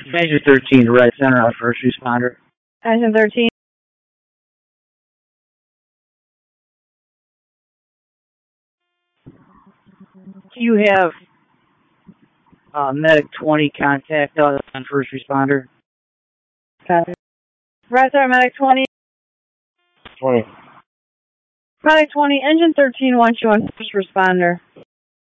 Measure 13 to Red Center, our first responder. Engine 13. Do you have Medic 20 contact us on first responder? Copy. Red Center, Medic 20. 20. Medic 20, Engine 13 wants you on first responder.